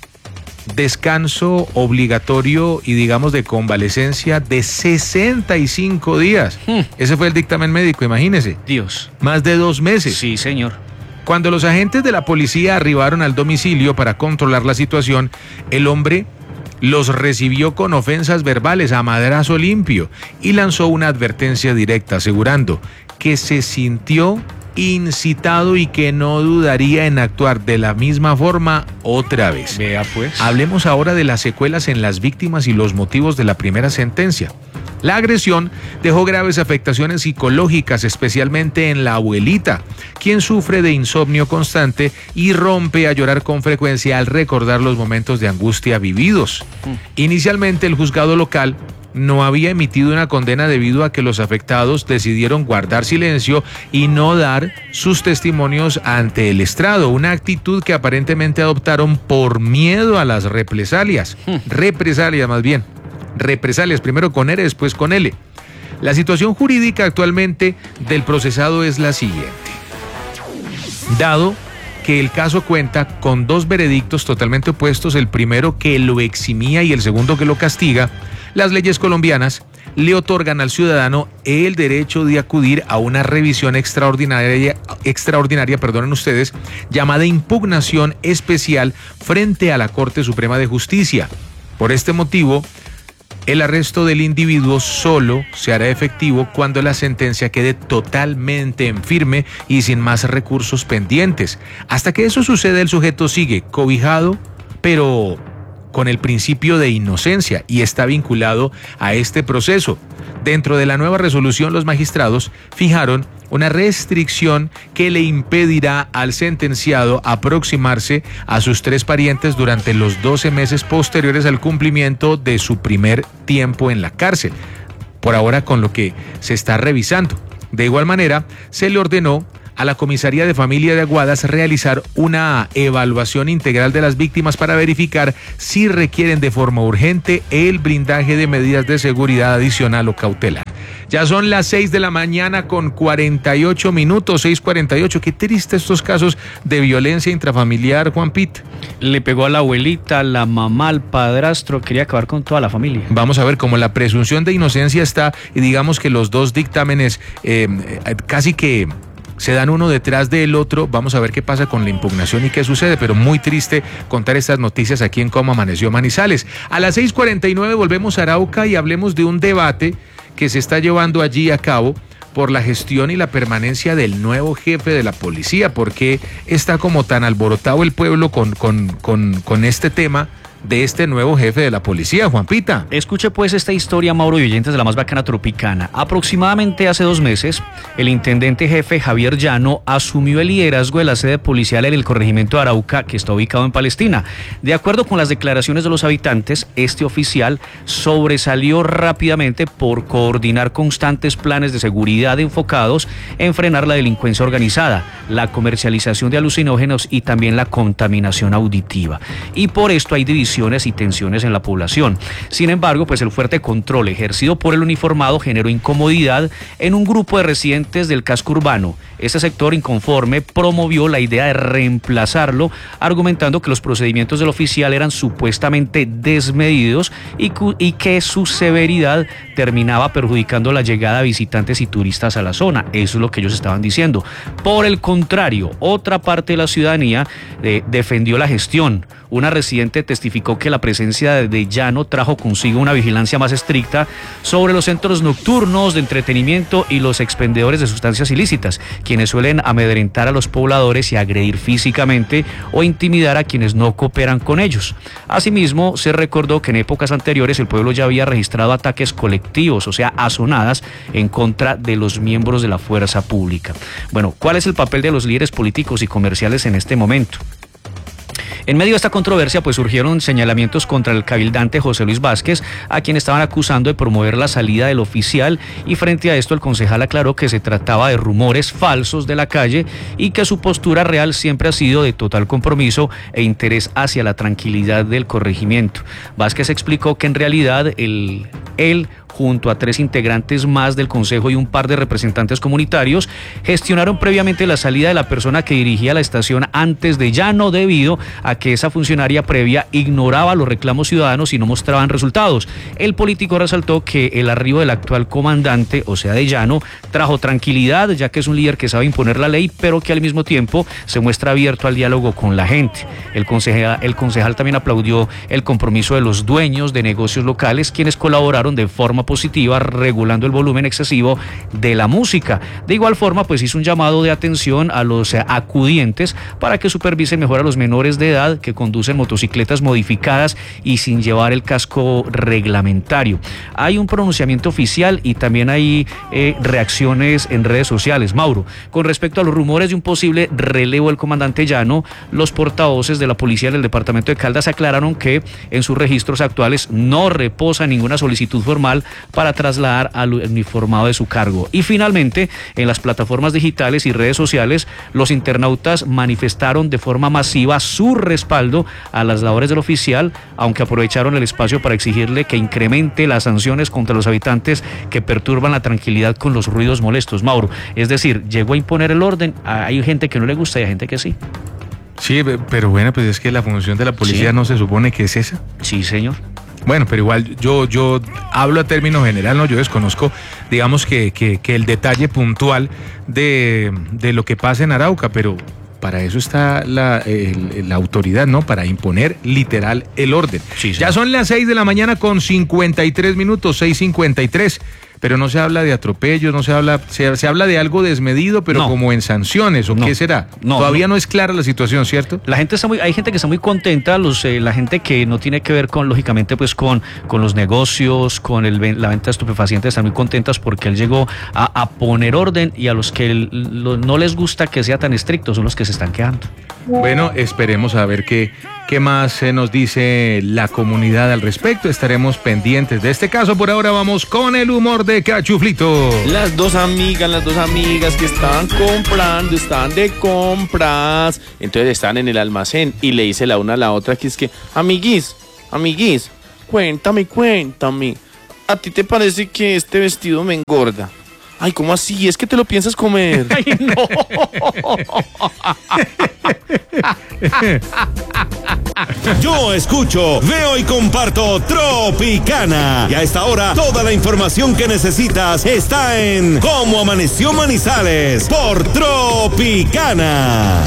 descanso obligatorio y digamos de convalecencia de sesenta y cinco días. Hmm. Ese fue el dictamen médico, imagínese. Dios. Más de dos meses. Sí, señor. Cuando los agentes de la policía arribaron al domicilio para controlar la situación, el hombre los recibió con ofensas verbales a madrazo limpio y lanzó una advertencia directa asegurando que se sintió incitado y que no dudaría en actuar de la misma forma otra vez. Vea pues. Hablemos ahora de las secuelas en las víctimas y los motivos de la primera sentencia. La agresión dejó graves afectaciones psicológicas, especialmente en la abuelita, quien sufre de insomnio constante y rompe a llorar con frecuencia al recordar los momentos de angustia vividos. Mm. Inicialmente, el juzgado local no había emitido una condena debido a que los afectados decidieron guardar silencio y no dar sus testimonios ante el estrado, una actitud que aparentemente adoptaron por miedo a las represalias, hmm. represalias más bien, represalias primero con R, después con L. La situación jurídica actualmente del procesado es la siguiente. Dado que el caso cuenta con dos veredictos totalmente opuestos, el primero que lo eximía y el segundo que lo castiga, las leyes colombianas le otorgan al ciudadano el derecho de acudir a una revisión extraordinaria, extraordinaria, perdonen ustedes, llamada impugnación especial frente a la Corte Suprema de Justicia. Por este motivo, El arresto del individuo solo se hará efectivo cuando la sentencia quede totalmente en firme y sin más recursos pendientes. Hasta que eso suceda, el sujeto sigue cobijado, pero con el principio de inocencia y está vinculado a este proceso. Dentro de la nueva resolución, los magistrados fijaron una restricción que le impedirá al sentenciado aproximarse a sus tres parientes durante los doce meses posteriores al cumplimiento de su primer tiempo en la cárcel, por ahora con lo que se está revisando. De igual manera, se le ordenó a la Comisaría de Familia de Aguadas realizar una evaluación integral de las víctimas para verificar si requieren de forma urgente el blindaje de medidas de seguridad adicional o cautelar. Ya son las seis de la mañana con cuarenta y ocho minutos, seis cuarenta y ocho. Qué triste estos casos de violencia intrafamiliar, Juan Pit. Le pegó a la abuelita, a la mamá, al padrastro, quería acabar con toda la familia. Vamos a ver, como la presunción de inocencia está, y digamos que los dos dictámenes eh, casi que se dan uno detrás del otro. Vamos a ver qué pasa con la impugnación y qué sucede, pero muy triste contar estas noticias aquí en Cómo Amaneció Manizales. A las seis cuarenta y nueve volvemos a Arauca y hablemos de un debate que se está llevando allí a cabo por la gestión y la permanencia del nuevo jefe de la policía. ¿Por qué está como tan alborotado el pueblo con, con, con, con este tema de este nuevo jefe de la policía, Juanpita? Escuche pues esta historia, Mauro y oyentes de la más bacana tropicana. Aproximadamente hace dos meses, el intendente jefe Javier Llano asumió el liderazgo de la sede policial en el corregimiento de Arauca, que está ubicado en Palestina. De acuerdo con las declaraciones de los habitantes, este oficial sobresalió rápidamente por coordinar constantes planes de seguridad enfocados en frenar la delincuencia organizada, la comercialización de alucinógenos y también la contaminación auditiva. Y por esto hay divisiones y tensiones en la población. Sin embargo, pues el fuerte control ejercido por el uniformado generó incomodidad en un grupo de residentes del casco urbano. Este sector inconforme promovió la idea de reemplazarlo, argumentando que los procedimientos del oficial eran supuestamente desmedidos y, y que su severidad terminaba perjudicando la llegada de visitantes y turistas a la zona. Eso es lo que ellos estaban diciendo. Por el contrario, otra parte de la ciudadanía eh, defendió la gestión. Una residente testificó que la presencia de Llano trajo consigo una vigilancia más estricta sobre los centros nocturnos de entretenimiento y los expendedores de sustancias ilícitas, quienes suelen amedrentar a los pobladores y agredir físicamente o intimidar a quienes no cooperan con ellos. Asimismo, se recordó que en épocas anteriores el pueblo ya había registrado ataques colectivos, o sea, azonadas en contra de los miembros de la fuerza pública. Bueno, ¿cuál es el papel de los líderes políticos y comerciales en este momento? En medio de esta controversia, pues surgieron señalamientos contra el cabildante José Luis Vázquez, a quien estaban acusando de promover la salida del oficial, y frente a esto el concejal aclaró que se trataba de rumores falsos de la calle y que su postura real siempre ha sido de total compromiso e interés hacia la tranquilidad del corregimiento. Vázquez explicó que en realidad el, él junto a tres integrantes más del Consejo y un par de representantes comunitarios, gestionaron previamente la salida de la persona que dirigía la estación antes de Llano, debido a que esa funcionaria previa ignoraba los reclamos ciudadanos y no mostraban resultados. El político resaltó que el arribo del actual comandante, o sea de Llano, trajo tranquilidad, ya que es un líder que sabe imponer la ley, pero que al mismo tiempo se muestra abierto al diálogo con la gente. El concejal, el concejal también aplaudió el compromiso de los dueños de negocios locales, quienes colaboraron de forma positiva regulando el volumen excesivo de la música. De igual forma, pues hizo un llamado de atención a los acudientes para que supervisen mejor a los menores de edad que conducen motocicletas modificadas y sin llevar el casco reglamentario. Hay un pronunciamiento oficial y también hay eh, reacciones en redes sociales. Mauro, con respecto a los rumores de un posible relevo del comandante Llano, los portavoces de la policía del departamento de Caldas aclararon que en sus registros actuales no reposa ninguna solicitud formal para trasladar al uniformado de su cargo. Y finalmente, en las plataformas digitales y redes sociales, los internautas manifestaron de forma masiva su respaldo a las labores del oficial, aunque aprovecharon el espacio para exigirle que incremente las sanciones contra los habitantes que perturban la tranquilidad con los ruidos molestos. Mauro, es decir, llegó a imponer el orden, hay gente que no le gusta y hay gente que sí. Sí, pero bueno, pues es que la función de la policía, ¿sí?, no se supone que es esa. Sí, señor. Bueno, pero igual yo, yo hablo a término general, ¿no? Yo desconozco, digamos, que, que, que el detalle puntual de, de lo que pasa en Arauca, pero para eso está la, el, la autoridad, ¿no? Para imponer literal el orden. Sí, ya son las seis de la mañana con cincuenta y tres minutos, seis cincuenta y tres. Pero no se habla de atropellos, no se habla, se, se habla de algo desmedido, pero no. como en sanciones, ¿o no. qué será? No, Todavía no. no es clara la situación, ¿cierto? La gente está muy, hay gente que está muy contenta, los, eh, la gente que no tiene que ver con, lógicamente, pues con, con los negocios, con el, la venta de estupefacientes, están muy contentas porque él llegó a, a poner orden, y a los que el, lo, no les gusta que sea tan estricto son los que se están quedando. Bueno, esperemos a ver qué, qué más se nos dice la comunidad al respecto. Estaremos pendientes de este caso. Por ahora vamos con el humor de Cachuflito. Las dos amigas, las dos amigas que estaban comprando, estaban de compras. Entonces están en el almacén y le dice la una a la otra que es que, amiguis, amiguis, cuéntame, cuéntame. ¿A ti te parece que este vestido me engorda? Ay, ¿cómo así? Es que te lo piensas comer. Ay, no. Yo escucho, veo y comparto Tropicana. Y a esta hora, toda la información que necesitas está en Cómo Amaneció Manizales por Tropicana.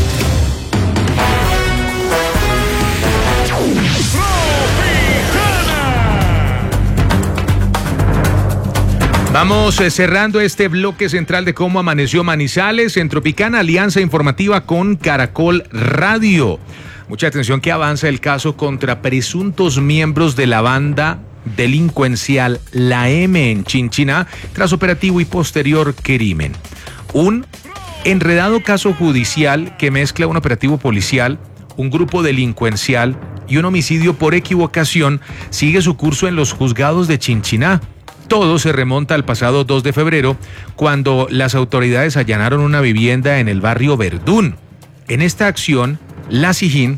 Vamos eh, cerrando este bloque central de Cómo Amaneció Manizales en Tropicana, alianza informativa con Caracol Radio. Mucha atención que avanza el caso contra presuntos miembros de la banda delincuencial La M en Chinchiná tras operativo y posterior crimen. Un enredado caso judicial que mezcla un operativo policial, un grupo delincuencial y un homicidio por equivocación sigue su curso en los juzgados de Chinchiná. Todo se remonta al pasado dos de febrero, cuando las autoridades allanaron una vivienda en el barrio Verdún. En esta acción, la SIJIN,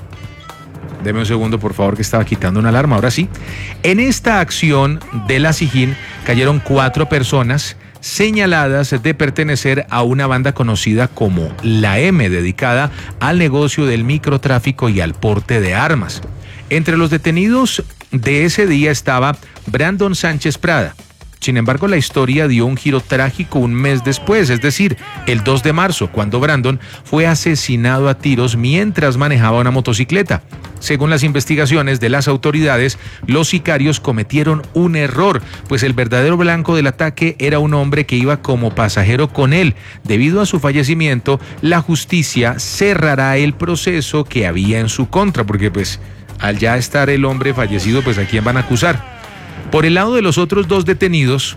deme un segundo por favor que estaba quitando una alarma, ahora sí. En esta acción de la SIJIN cayeron cuatro personas señaladas de pertenecer a una banda conocida como La M, dedicada al negocio del microtráfico y al porte de armas. Entre los detenidos de ese día estaba Brandon Sánchez Prada. Sin embargo, la historia dio un giro trágico un mes después, es decir, el dos de marzo, cuando Brandon fue asesinado a tiros mientras manejaba una motocicleta. Según las investigaciones de las autoridades, los sicarios cometieron un error, pues el verdadero blanco del ataque era un hombre que iba como pasajero con él. Debido a su fallecimiento, la justicia cerrará el proceso que había en su contra, porque pues al ya estar el hombre fallecido, pues ¿a quién van a acusar? Por el lado de los otros dos detenidos,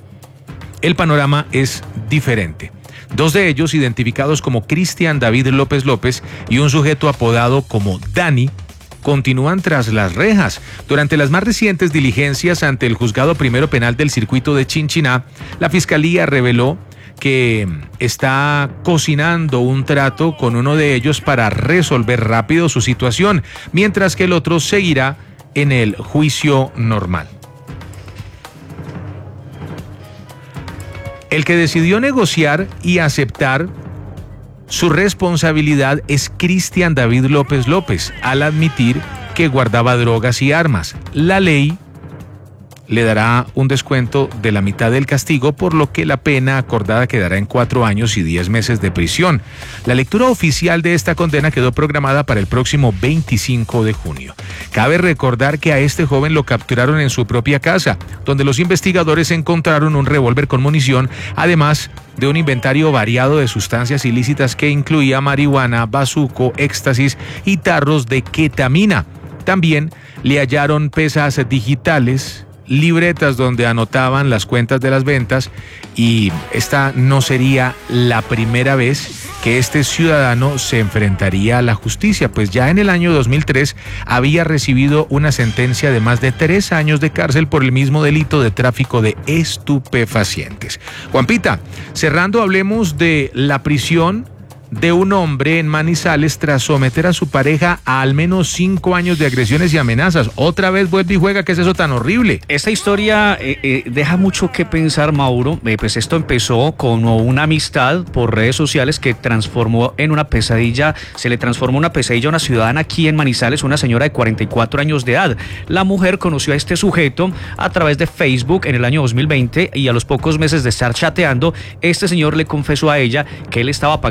el panorama es diferente. Dos de ellos, identificados como Cristian David López López y un sujeto apodado como Dani, continúan tras las rejas. Durante las más recientes diligencias ante el Juzgado Primero Penal del Circuito de Chinchiná, la Fiscalía reveló que está cocinando un trato con uno de ellos para resolver rápido su situación, mientras que el otro seguirá en el juicio normal. El que decidió negociar y aceptar su responsabilidad es Cristian David López López, al admitir que guardaba drogas y armas. La ley le dará un descuento de la mitad del castigo, por lo que la pena acordada quedará en cuatro años y diez meses de prisión. La lectura oficial de esta condena quedó programada para el próximo veinticinco de junio. Cabe recordar que a este joven lo capturaron en su propia casa, donde los investigadores encontraron un revólver con munición, además de un inventario variado de sustancias ilícitas que incluía marihuana, bazuco, éxtasis y tarros de ketamina. También le hallaron pesas digitales, libretas donde anotaban las cuentas de las ventas, y esta no sería la primera vez que este ciudadano se enfrentaría a la justicia, pues ya en el año dos mil tres había recibido una sentencia de más de tres años de cárcel por el mismo delito de tráfico de estupefacientes. Juanpita, cerrando, hablemos de la prisión de un hombre en Manizales tras someter a su pareja a al menos cinco años de agresiones y amenazas. Otra vez vuelve y juega. ¿Qué es eso tan horrible? Esta historia eh, eh, deja mucho que pensar, Mauro. Eh, pues esto empezó como una amistad por redes sociales que transformó en una pesadilla. Se le transformó una pesadilla a una ciudadana aquí en Manizales, una señora de cuarenta y cuatro años de edad. La mujer conoció a este sujeto a través de Facebook en el año dos mil veinte, y a los pocos meses de estar chateando, este señor le confesó a ella que él estaba pagando una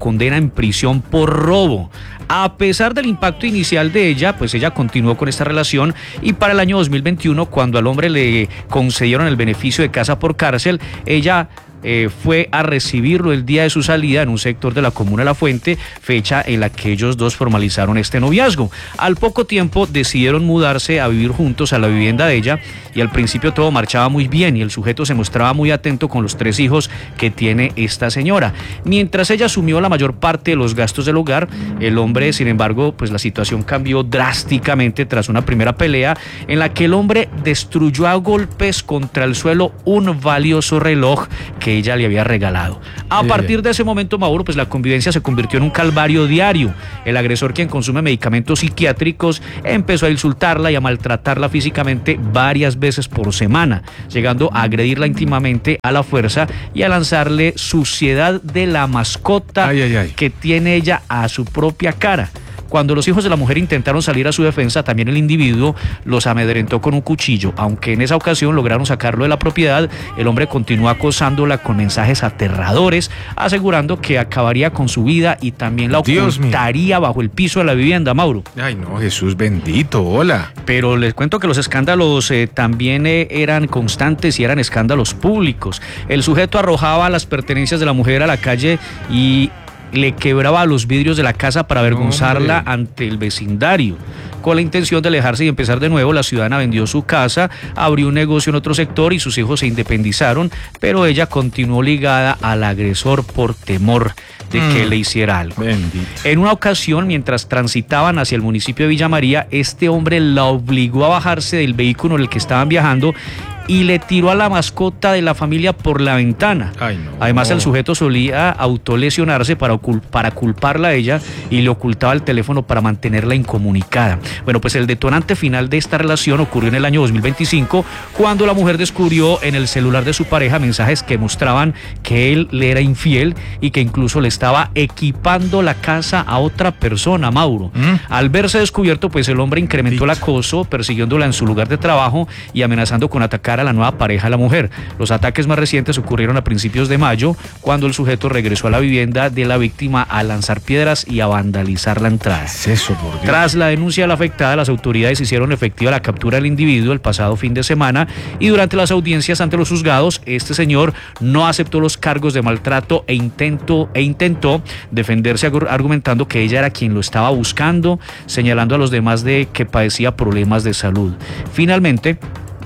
condena en prisión por robo. A pesar del impacto inicial de ella, pues ella continuó con esta relación y para el año dos mil veintiuno, cuando al hombre le concedieron el beneficio de casa por cárcel, ella Eh, fue a recibirlo el día de su salida en un sector de la comuna La Fuente, fecha en la que ellos dos formalizaron este noviazgo. Al poco tiempo decidieron mudarse a vivir juntos a la vivienda de ella y al principio todo marchaba muy bien y el sujeto se mostraba muy atento con los tres hijos que tiene esta señora. Mientras ella asumió la mayor parte de los gastos del hogar, el hombre, sin embargo, pues la situación cambió drásticamente tras una primera pelea en la que el hombre destruyó a golpes contra el suelo un valioso reloj que ella le había regalado. A sí, partir de ese momento, Mauro, pues la convivencia se convirtió en un calvario diario. El agresor, quien consume medicamentos psiquiátricos, empezó a insultarla y a maltratarla físicamente varias veces por semana, llegando a agredirla íntimamente a la fuerza y a lanzarle suciedad de la mascota ay, ay, ay. que tiene ella a su propia cara. Cuando los hijos de la mujer intentaron salir a su defensa, también el individuo los amedrentó con un cuchillo. Aunque en esa ocasión lograron sacarlo de la propiedad, el hombre continuó acosándola con mensajes aterradores, asegurando que acabaría con su vida y también la ocultaría bajo el piso de la vivienda, Mauro. Ay, no, Jesús bendito, hola. Pero les cuento que los escándalos eh, también eh, eran constantes y eran escándalos públicos. El sujeto arrojaba las pertenencias de la mujer a la calle y le quebraba los vidrios de la casa para avergonzarla Hombre. ante el vecindario. Con la intención de alejarse y empezar de nuevo, la ciudadana vendió su casa, abrió un negocio en otro sector y sus hijos se independizaron, pero ella continuó ligada al agresor por temor de mm. que le hiciera algo. Bendito. En una ocasión, mientras transitaban hacia el municipio de Villa María, este hombre la obligó a bajarse del vehículo en el que estaban viajando y le tiró a la mascota de la familia por la ventana. Ay, no. Además, el sujeto solía autolesionarse para, ocul- para culparla a ella y le ocultaba el teléfono para mantenerla incomunicada. Bueno, pues el detonante final de esta relación ocurrió en el año dos mil veinticinco, cuando la mujer descubrió en el celular de su pareja mensajes que mostraban que él le era infiel y que incluso le estaba equipando la casa a otra persona, Mauro. ¿Mm? Al verse descubierto, pues el hombre incrementó el acoso, persiguiéndola en su lugar de trabajo y amenazando con atacar a la nueva pareja de la mujer. Los ataques más recientes ocurrieron a principios de mayo, cuando el sujeto regresó a la vivienda de la víctima a lanzar piedras y a vandalizar la entrada. ¿Qué es eso, por Dios? Tras la denuncia de la afectada, las autoridades hicieron efectiva la captura del individuo el pasado fin de semana y durante las audiencias ante los juzgados, este señor no aceptó los cargos de maltrato e intentó, e intentó defenderse argumentando que ella era quien lo estaba buscando, señalando a los demás de que padecía problemas de salud. Finalmente,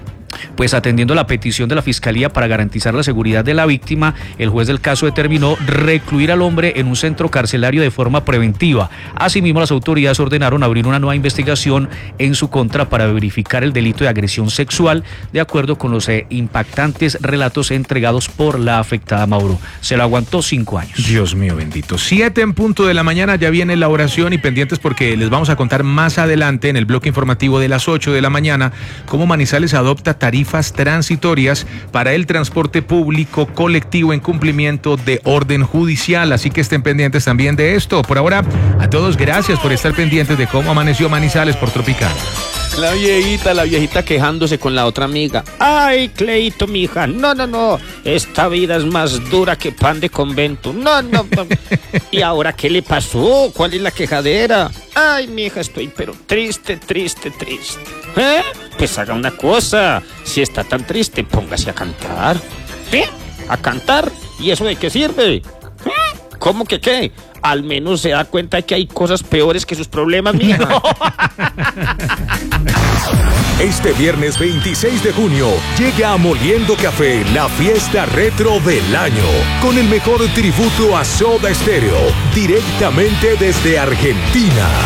pues atendiendo la petición de la Fiscalía para garantizar la seguridad de la víctima, el juez del caso determinó recluir al hombre en un centro carcelario de forma preventiva. Asimismo, las autoridades ordenaron abrir una nueva investigación en su contra para verificar el delito de agresión sexual, de acuerdo con los eh, impactantes relatos entregados por la afectada, Mauro. Se lo aguantó cinco años. Dios mío bendito. Siete en punto de la mañana, ya viene la oración y pendientes porque les vamos a contar más adelante en el bloque informativo de las ocho de la mañana cómo Manizales adopta tarifas transitorias para el transporte público colectivo en cumplimiento de orden judicial, así que estén pendientes también de esto. Por ahora, a todos gracias por estar pendientes de cómo amaneció Manizales por Tropicana. La viejita, la viejita quejándose con la otra amiga. Ay, Cleito, mija, no, no, no, esta vida es más dura que pan de convento. No, no, no. ¿Y ahora qué le pasó? ¿Cuál es la quejadera? Ay, mija, estoy pero triste, triste, triste. ¿Eh? Pues haga una cosa, si está tan triste, póngase a cantar. ¿Sí? ¿A cantar? ¿Y eso de qué sirve? ¿Eh? ¿Cómo que qué? Al menos se da cuenta que hay cosas peores que sus problemas, mija. Este viernes veintiséis de junio llega a Moliendo Café la fiesta retro del año, con el mejor tributo a Soda Stereo, directamente desde Argentina.